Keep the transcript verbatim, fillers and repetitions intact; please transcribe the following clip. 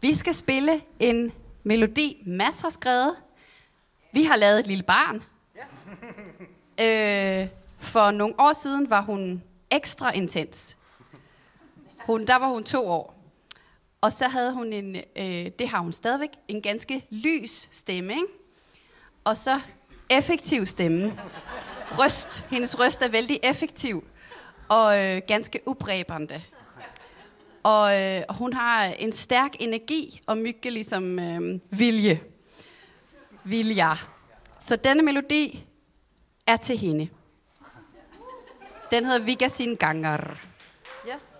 Vi skal spille en melodi, Mads har skrevet. Vi har lavet et lille barn. Øh, for nogle år siden var hun ekstra intens. Hun, der var hun to år. Og så havde hun en, øh, det har hun stadigvæk, en ganske lys stemme, ikke? Og så effektiv stemme. Røst. Hendes røst er vældig effektiv og øh, ganske ubræbende. Og øh, hun har en stærk energi og mygge ligesom øh, vilje. Vilja. Så denne melodi er til hende. Den hedder Vigga sin ganger. Yes.